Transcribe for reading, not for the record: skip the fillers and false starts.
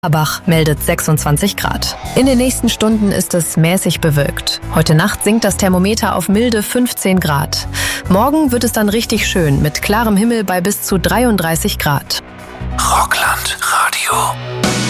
Bach meldet 26 Grad. In den nächsten Stunden ist es mäßig bewölkt. Heute Nacht sinkt das Thermometer auf milde 15 Grad. Morgen wird es dann richtig schön mit klarem Himmel bei bis zu 33 Grad. Rockland Radio.